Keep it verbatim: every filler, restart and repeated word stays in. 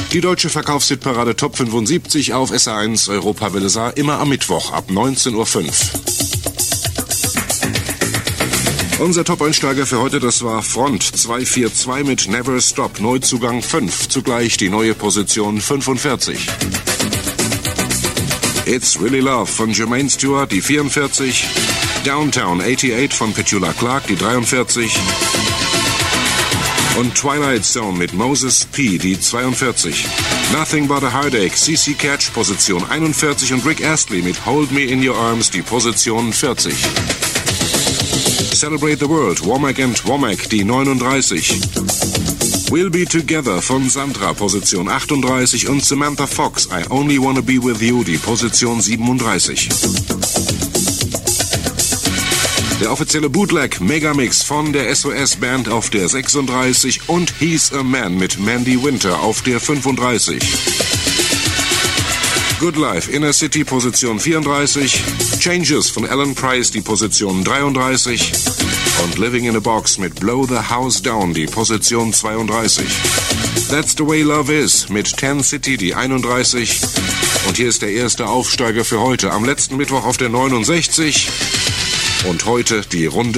Die deutsche Verkaufshitparade Top fünfundsiebzig auf S R eins Europa Welle Saar, immer am Mittwoch ab neunzehn Uhr fünf. Unser Top-Einsteiger für heute, das war Front zwei vier zwei mit Never Stop, Neuzugang fünf, zugleich die neue Position fünfundvierzig. It's Really Love von Jermaine Stewart, die vierundvierzig. Downtown achtundachtzig von Petula Clark, die dreiundvierzig. Und Twilight Zone mit Moses P., die zweiundvierzig. Nothing But a Heartache, C C Catch, Position einundvierzig. Und Rick Astley mit Hold Me In Your Arms, die Position vierzig. Celebrate the World, Womack and Womack, die neununddreißig. We'll Be Together von Sandra, Position achtunddreißig. Und Samantha Fox, I Only Wanna Be With You, die Position siebenunddreißig. Der offizielle Bootleg Megamix von der S O S-Band auf der sechsunddreißig und He's a Man mit Mandy Winter auf der fünfunddreißig. Good Life, Inner City, Position vierunddreißig. Changes von Alan Price, die Position dreiunddreißig. Und Living in a Box mit Blow the House Down, die Position zweiunddreißig. That's the Way Love Is mit Ten City, die einunddreißig. Und hier ist der erste Aufsteiger für heute. Am letzten Mittwoch auf der neunundsechzig. Und heute die Runde